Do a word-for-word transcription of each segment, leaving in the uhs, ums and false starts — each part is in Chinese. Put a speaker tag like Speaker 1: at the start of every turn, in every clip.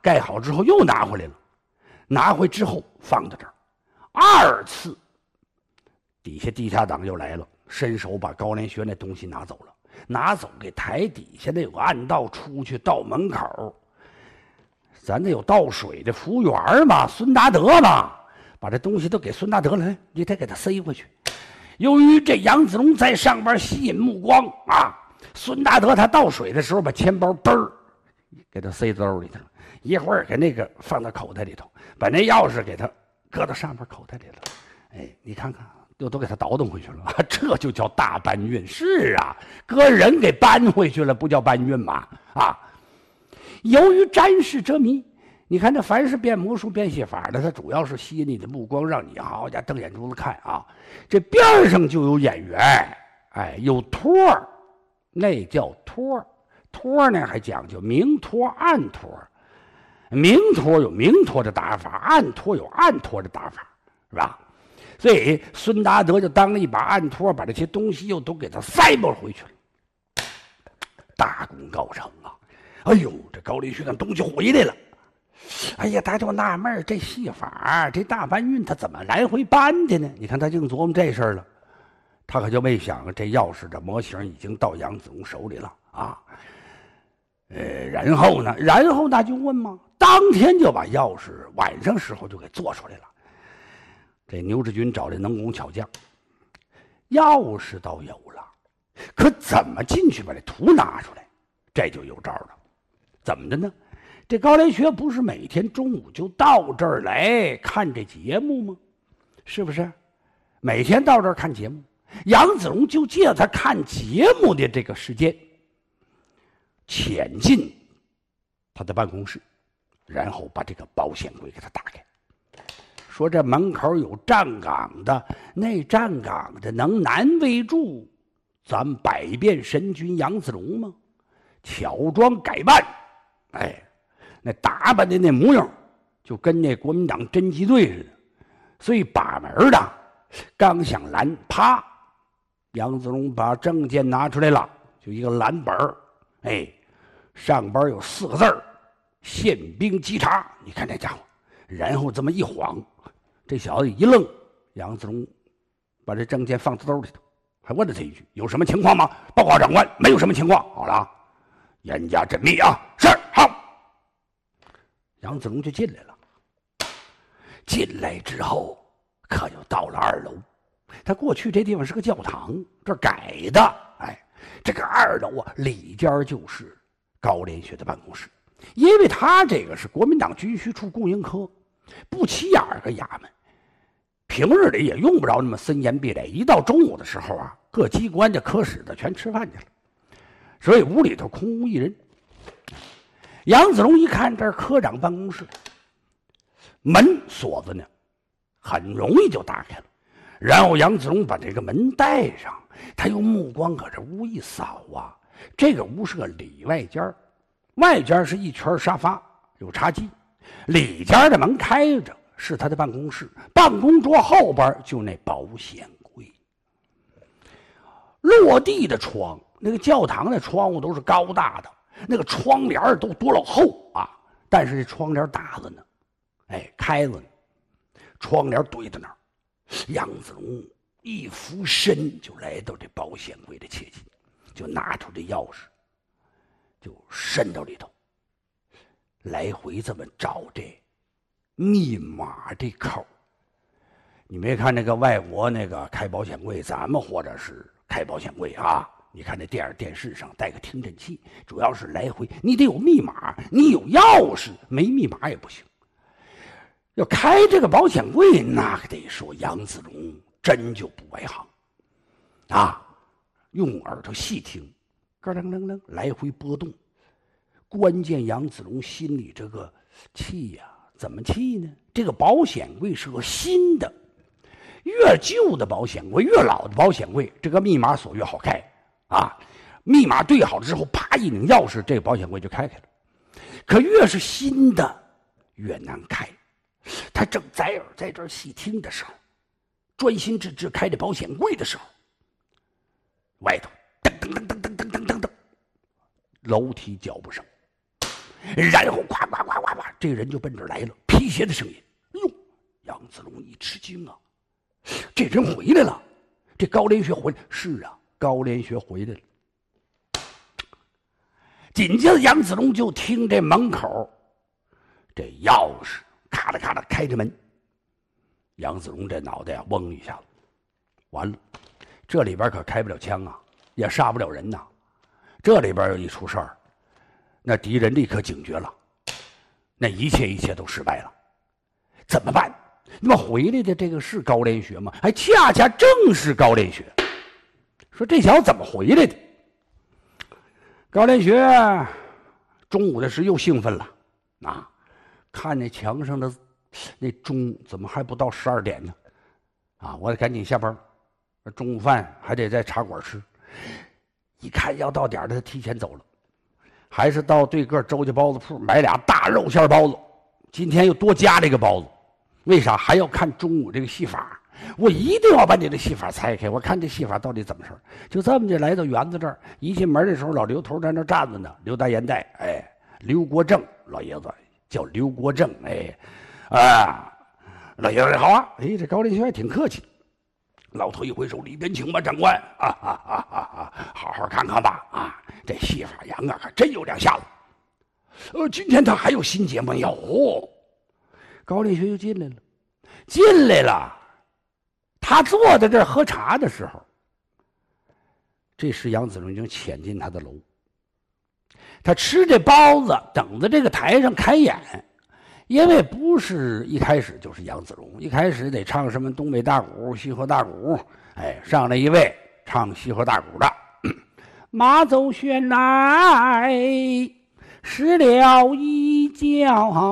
Speaker 1: 盖好之后又拿回来了，拿回之后放到这儿，二次底下地下党又来了，伸手把高连学那东西拿走了，拿走给台底下那有个暗道出去到门口，咱这有倒水的服务员嘛，孙达德嘛，把这东西都给孙达德了，你得给他塞回去。由于这杨子荣在上边吸引目光啊，孙达德他倒水的时候把钱包嘣儿给他塞兜里去了，一会儿给那个放到口袋里头，把那钥匙给他搁到上边口袋里了。哎，你看看，又都给他倒腾回去了，这就叫大搬运。是啊，搁人给搬回去了，不叫搬运吗？啊，由于沾世遮迷，你看这凡是变魔术变戏法的，它主要是吸引你的目光，让你好家瞪眼珠子看啊。这边上就有演员，哎，有托儿，那叫托儿。托儿呢还讲究明托暗托，明托有明托的打法，暗托有暗托的打法，是吧？所以孙达德就当了一把暗托，把这些东西又都给他塞不回去了，大功告成啊！哎呦，这高连学那东西回来了。哎呀，他就纳闷这戏法，这大搬运他怎么来回搬的呢？你看他净琢磨这事儿了，他可就没想这钥匙的模型已经到杨子荣手里了啊。呃，然后呢，然后那就问嘛，当天就把钥匙晚上时候就给做出来了。这牛志军找这能工巧匠，钥匙倒有了，可怎么进去把这图拿出来，这就有招了。怎么的呢？这高连学不是每天中午就到这儿来看这节目吗？是不是？每天到这儿看节目，杨子荣就借他看节目的这个时间，潜进他的办公室，然后把这个保险柜给他打开，说这门口有站岗的，那站岗的能难为住咱百变神君杨子荣吗？乔装改扮，哎，那打扮的那模样就跟那国民党侦缉队似的，所以把门的刚想拦，啪，杨子荣把证件拿出来了，就一个蓝本儿，哎，上边有四个字儿宪兵稽查，你看这家伙，然后这么一晃，这小子一愣，杨子荣把这证件放兜里头，还问了他一句：“有什么情况吗？”报告长官，没有什么情况。好了，严加缜密啊！是，好。杨子荣就进来了。进来之后，可就到了二楼。他过去这地方是个教堂，这儿改的。哎，这个二楼啊，里间就是高连学的办公室，因为他这个是国民党军需处供应科，不起眼儿个衙门，平日里也用不着那么森严壁垒。一到中午的时候啊，各机关的科室的全吃饭去了，所以屋里头空无一人。杨子荣一看，这是科长办公室，门锁子呢，很容易就打开了。然后杨子荣把这个门带上，他用目光搁这屋一扫啊，这个屋是个里外间，外间是一圈沙发，有茶几，里间的门开着，是他的办公室。办公桌后边就那保险柜，落地的窗，那个教堂的窗户都是高大的，那个窗帘都多老厚啊！但是这窗帘打着呢，哎，开着呢，窗帘堆在那儿。杨子荣一俯身就来到这保险柜的切近，就拿出这钥匙，就伸到里头，来回这么找这密码这口。你没看那个外国那个开保险柜，咱们或者是开保险柜啊，你看那电影电视上带个听诊器，主要是来回你得有密码，你有钥匙没密码也不行。要开这个保险柜，那可得说杨子荣真就不外行啊！用耳朵细听，咯噔噔噔来回波动。关键杨子荣心里这个气呀、啊，怎么气呢？这个保险柜是个新的，越旧的保险柜，越老的保险柜，这个密码锁越好开啊！密码对好之后，啪一拧钥匙，这个保险柜就开开了。可越是新的，越难开。他正在耳在这儿细听的时候，专心致志开着保险柜的时候，外头噔噔噔噔噔噔噔噔噔，楼梯脚步声，然后呱呱呱呱呱， 这个人就奔这儿来了，皮鞋的声音。哎呦，杨子龙一吃惊啊，这人回来了，这高连学回来。是啊，高连学回来了。紧接着杨子龙就听这门口这钥匙咔啦咔啦开着门，杨子龙这脑袋啊嗡一下子，完了，这里边可开不了枪啊，也杀不了人呐。这里边有一出事儿，那敌人立刻警觉了，那一切一切都失败了，怎么办？那么回来的这个是高连学吗？还恰恰正是高连学。说这小子怎么回来的？高连学中午的时又兴奋了啊，看那墙上的那钟怎么还不到十二点呢？啊，我得赶紧下班，中午饭还得在茶馆吃。一看要到点了，他提前走了，还是到对个周家包子铺买俩大肉馅包子。今天又多加了一个包子，为啥？还要看中午这个戏法。我一定要把你的戏法拆开，我看这戏法到底怎么事。就这么就来到园子这儿，一进门的时候，老刘头在那站着呢，刘大烟袋，哎，刘国正老爷子叫刘国正，哎，啊，老爷子好啊，哎，这高连学还挺客气。老头一挥手，里边请吧，长官啊啊啊啊啊，好好看看吧啊，这戏法杨啊，可真有两下子。呃，今天他还有新节目有？高连学就进来了，进来了。他坐在这儿喝茶的时候，这时杨子龙已经潜进他的楼。他吃这包子，等着这个台上开演。因为不是一开始就是杨子龙，一开始得唱什么东北大鼓、西河大鼓，哎，上来一位唱西河大鼓的，马走旋来，失了一觉，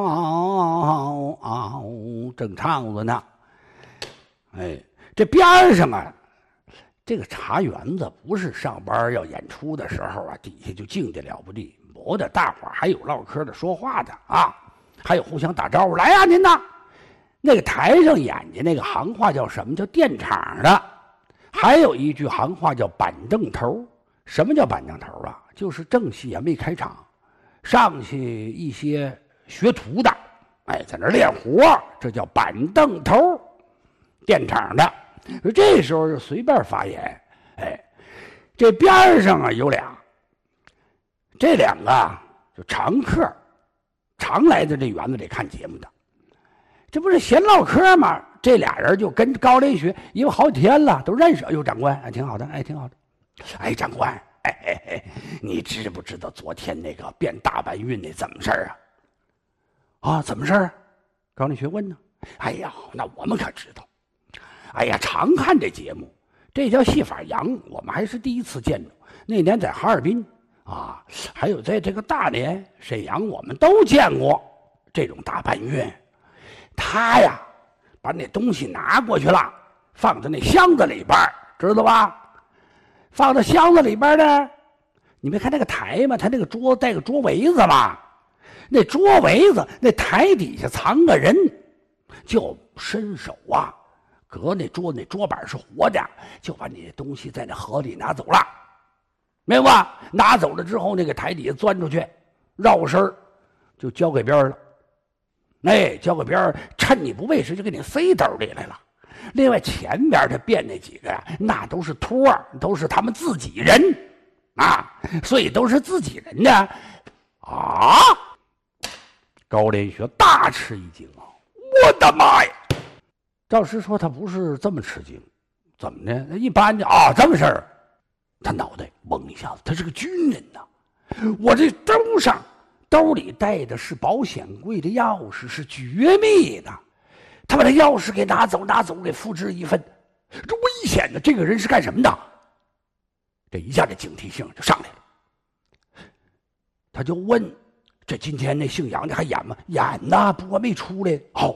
Speaker 1: 正唱着呢。哎，这边上啊，这个茶园子不是上班要演出的时候啊，底下就静得了不得，没的大伙还有唠嗑的、说话的啊。还有互相打招呼，来呀、啊，您呐！那个台上演的那个行话叫什么？叫垫场的。还有一句行话叫板凳头。什么叫板凳头啊？就是正戏啊没开场，上去一些学徒的，哎，在那练活，这叫板凳头，垫场的。这时候就随便发言，哎，这边上啊有俩，这两个啊就常客。常来的这园子里看节目的，这不是闲唠嗑吗？这俩人就跟高连学，因为好几天了，都认识。哎呦，长官，哎，挺好的，哎，挺好的。哎，长官，哎哎哎，你知不知道昨天那个变大搬运那怎么事儿啊？啊，怎么事儿？高连学问呢。哎呀，那我们可知道。哎呀，常看这节目，这叫戏法杨，我们还是第一次见着。那年在哈尔滨。啊，还有在这个大连、沈阳，我们都见过这种大搬运。他呀，把那东西拿过去了，放在那箱子里边，知道吧？放到箱子里边呢，你没看那个台吗？他那个桌带个桌围子嘛，那桌围子那台底下藏个人，就伸手啊，隔那桌那桌板是活的，就把你的东西在那河里拿走了。明白吧？拿走了之后，那个台底下钻出去，绕身就交给边了。哎，交给边，趁你不备时就给你塞兜里来了。另外前边他变那几个呀，那都是托，都是他们自己人啊，所以都是自己人呢。啊！高连学大吃一惊啊！我的妈呀！赵师说他不是这么吃惊，怎么的？一般的啊，这么事儿。他脑袋嗡一下子，他是个军人呐！我这兜上兜里带的是保险柜的钥匙，是绝密的。他把这钥匙给拿走，拿走给复制一份，这危险的！这个人是干什么的？这一下这警惕性就上来了。他就问：这今天那姓杨的还演吗？演呐，不过没出来。好、哦，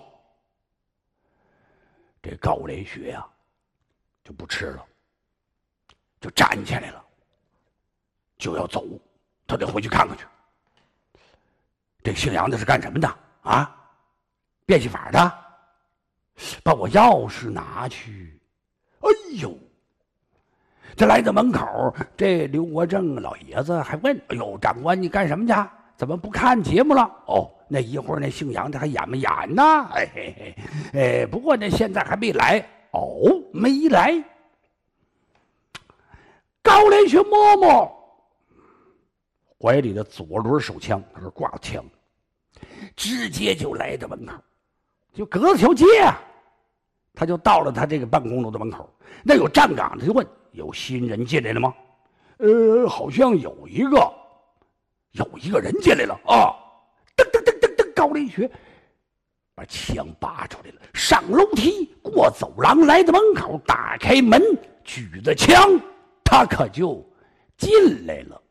Speaker 1: 这高连学呀、啊，就不吃了。就站起来了，就要走，他得回去看看去。这姓杨的是干什么的啊？变戏法的，把我钥匙拿去。哎呦！这来到门口，这刘国正老爷子还问：“哎呦，长官，你干什么去？怎么不看节目了？”哦， 那一会儿那姓杨的还演没演呢？哎嘿嘿，哎，不过呢现在还没来。哦，没来。高连学摸摸怀里的左轮手枪，那是挂枪，直接就来到门口，就隔着条街啊，他就到了他这个办公楼的门口。那有站岗的就问：有新人进来了吗？呃，好像有一个，有一个人进来了啊！噔噔噔噔噔，高连学把枪拔出来了，上楼梯，过走廊，来到门口，打开门，举着枪，他可就进来了。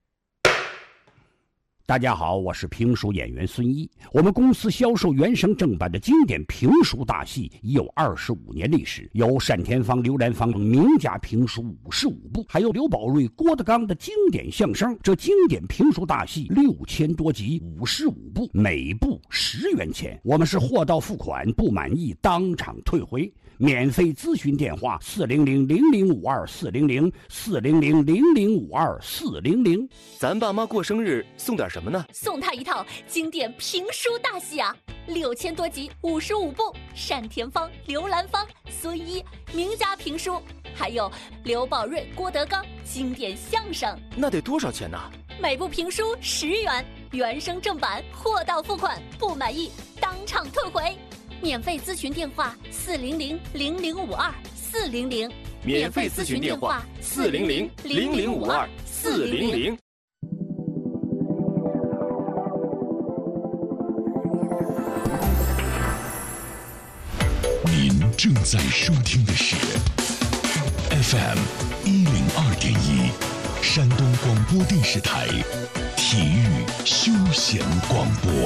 Speaker 1: 大家好，我是评书演员孙一。我们公司销售原声正版的经典评书大戏已有二十五年历史，有单田芳、刘兰芳等名家评书五十五部，还有刘宝瑞、郭德纲的经典相声。这经典评书大戏六千多集，五十五部，每部十元钱。我们是货到付款，不满意当场退回。免费咨询电话：四零零零零五二四零零四零零零零五二四零零。
Speaker 2: 咱爸妈过生日送点什么呢？
Speaker 3: 送他一套经典评书大戏啊，六千多集，五十五部，单田芳、刘兰芳、孙一名家评书，还有刘宝瑞、郭德纲经典相声。
Speaker 2: 那得多少钱呢？
Speaker 3: 每部评书十元，原声正版，货到付款，不满意当场退回。免费咨询电话：四零零零零五二四零零。
Speaker 2: 免费咨询电话：四零零零零五二四零零。
Speaker 4: 您正在收听的是 F M 一零二点一，山东广播电视台体育休闲广播。